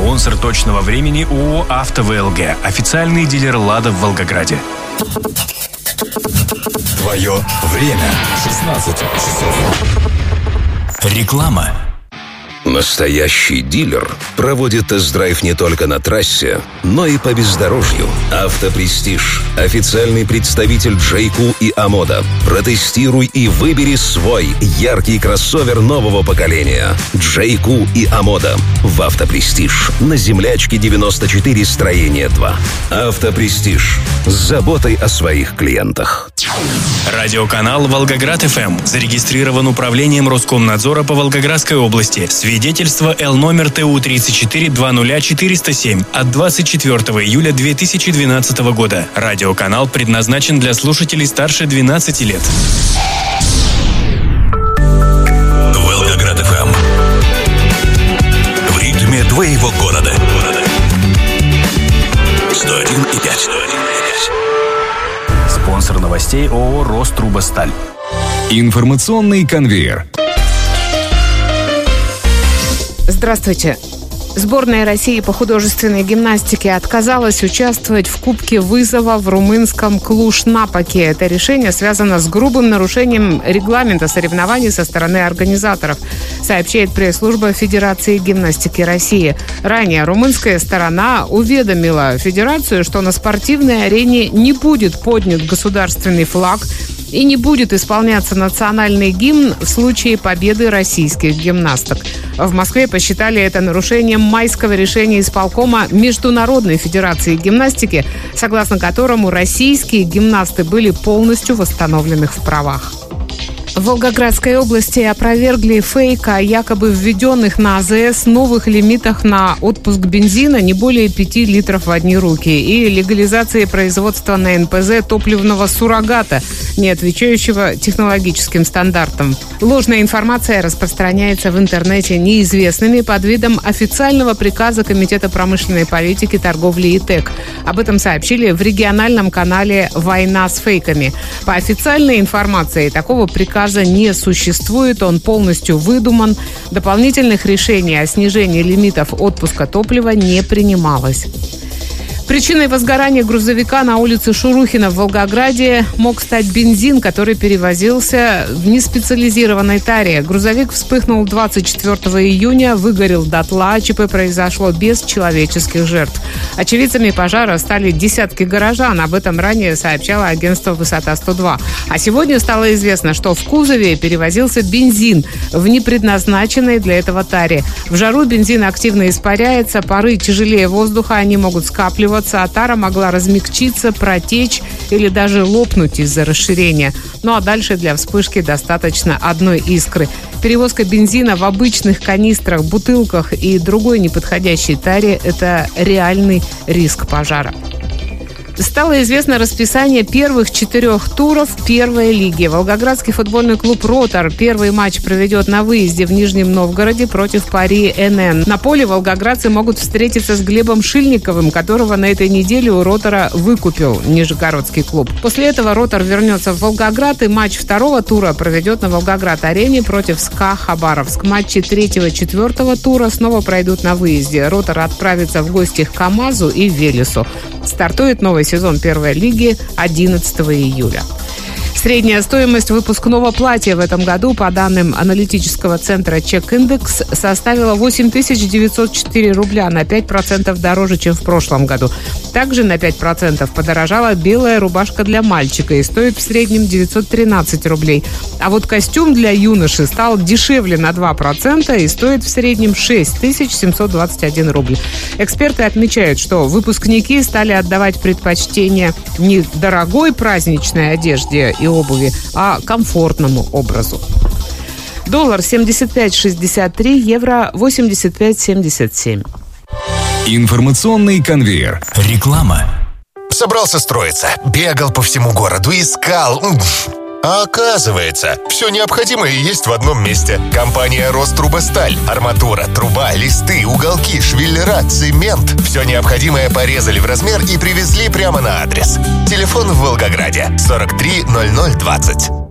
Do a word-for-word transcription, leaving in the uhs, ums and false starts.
Спонсор точного времени ООО «Авто ВЛГ». Официальный дилер «Лада» в Волгограде. Твое время. шестнадцать часов. Реклама. Настоящий дилер проводит тест-драйв не только на трассе, но и по бездорожью. Автопрестиж. Официальный представитель Джейку и Амода. Протестируй и выбери свой яркий кроссовер нового поколения. Джейку и Амода. В Автопрестиж. На Землячке девяносто четыре, строение два. Автопрестиж. С заботой о своих клиентах. Радиоканал «Волгоград-ФМ» зарегистрирован управлением Роскомнадзора по Волгоградской области. Свидетельство Л номер Т У тридцать четыре двадцать ноль четыреста семь от двадцать четвёртого июля две тысячи двенадцатого года. Радиоканал предназначен для слушателей старше двенадцати лет. Волгоград-ФМ. В ритме твоего города. сто один и пять. Спонсор новостей ООО «Рострубосталь». Информационный конвейер. Здравствуйте. Сборная России по художественной гимнастике отказалась участвовать в Кубке вызова в румынском Клуж-Напоке. Это решение связано с грубым нарушением регламента соревнований со стороны организаторов, сообщает пресс-служба Федерации гимнастики России. Ранее румынская сторона уведомила Федерацию, что на спортивной арене не будет поднят государственный флаг и не будет исполняться национальный гимн в случае победы российских гимнасток. В Москве посчитали это нарушением майского решения исполкома Международной федерации гимнастики, согласно которому российские гимнасты были полностью восстановлены в правах. В Волгоградской области опровергли фейк о якобы введенных на А Зэ Эс новых лимитах на отпуск бензина не более пяти литров в одни руки и легализации производства на Эн Пэ Зэ топливного суррогата, не отвечающего технологическим стандартам. Ложная информация распространяется в интернете неизвестными под видом официального приказа Комитета промышленной политики, торговли и ТЭК. Об этом сообщили в региональном канале «Война с фейками». По официальной информации, такого приказа не существует, он полностью выдуман. Дополнительных решений о снижении лимитов отпуска топлива не принималось. Причиной возгорания грузовика на улице Шурухина в Волгограде мог стать бензин, который перевозился в неспециализированной таре. Грузовик вспыхнул двадцать четвёртого июня, выгорел дотла. ЧП произошло без человеческих жертв. Очевидцами пожара стали десятки горожан. Об этом ранее сообщало агентство «Высота сто два». А сегодня стало известно, что в кузове перевозился бензин в непредназначенной для этого таре. В жару бензин активно испаряется, пары тяжелее воздуха, они могут скапливаться, а тара могла размягчиться, протечь или даже лопнуть из-за расширения. Ну а дальше для вспышки достаточно одной искры. Перевозка бензина в обычных канистрах, бутылках и другой неподходящей таре – это реальный риск пожара. Стало известно расписание первых четырех туров первой лиги. Волгоградский футбольный клуб «Ротор» первый матч проведет на выезде в Нижнем Новгороде против Пари Эн Эн. На поле волгоградцы могут встретиться с Глебом Шильниковым, которого на этой неделе у «Ротора» выкупил нижегородский клуб. После этого «Ротор» вернется в Волгоград, и матч второго тура проведет на Волгоград-арене против СКА Хабаровск. Матчи третьего-четвертого тура снова пройдут на выезде. «Ротор» отправится в гости к КамАЗу и Велесу. Стартует новый сезон первой лиги одиннадцатого июля. Средняя стоимость выпускного платья в этом году, по данным аналитического центра «Чек-индекс», составила восемь тысяч девятьсот четыре рубля, на пять процентов дороже, чем в прошлом году. Также на пять процентов подорожала белая рубашка для мальчика и стоит в среднем девятьсот тринадцать рублей. А вот костюм для юноши стал дешевле на два процента и стоит в среднем шесть тысяч семьсот двадцать один рубль. Эксперты отмечают, что выпускники стали отдавать предпочтение не дорогой праздничной одежде и обуви, а комфортному образу. Доллар семьдесят пять шестьдесят три, евро восемьдесят пять семьдесят семь. Информационный конвейер. Реклама. Собрался строиться, бегал по всему городу, искал. А оказывается, все необходимое есть в одном месте. Компания «Рострубосталь». Арматура, труба, листы, уголки, швеллера, цемент. Все необходимое порезали в размер и привезли прямо на адрес. Телефон в Волгограде сорок три ноль ноль двадцать.